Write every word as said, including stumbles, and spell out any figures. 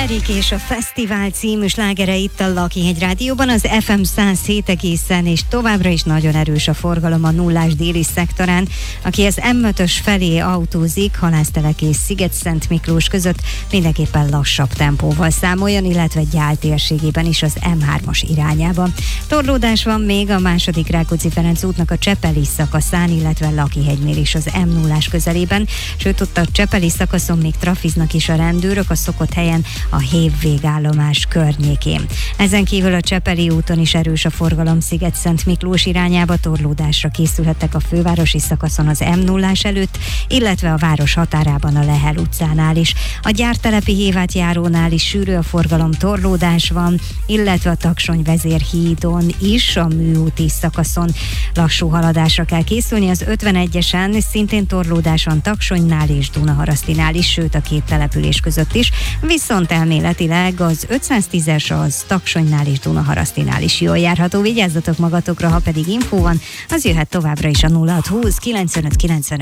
Erik és a Fesztivál című slágere itt a Lakihegy Rádióban, az ef em száz hét egészen, és továbbra is nagyon erős a forgalom a nullás déli szektorán. Aki az em ötös felé autózik, Halásztelek és Sziget-Szent Miklós között mindenképpen lassabb tempóval számoljon, illetve Gyál térségében is az em hármas irányába. Torlódás van még a második Rákóczi-Ferenc útnak a Csepeli szakaszán, illetve Lakihegynél is az em nullás közelében, sőt ott a Csepeli szakaszon még trafiznak is a rendőrök a szokott helyen a Hév végállomás környékén. Ezen kívül a Csepeli úton is erős a forgalom Sziget-Szent Miklós irányába, torlódásra készülhettek a fővárosi szakaszon az em nullás előtt, illetve a város határában a Lehel utcánál is. A Gyártelepi Hévátjárónál is sűrű a forgalom, torlódás van, illetve a Taksony-Vezérhídon is a műúti szakaszon lassú haladásra kell készülni. Az ötvenegyesen szintén torlódás van Taksonynál és Dunaharasztinál is, sőt a két település között is, viszont elméletileg az ötszáztízes az Taksonynál és Dunaharasztinál is jól járható. Vigyázzatok magatokra, ha pedig infó van, az jöhet továbbra is a nulla hat húsz kilencvenöt kilencvenöt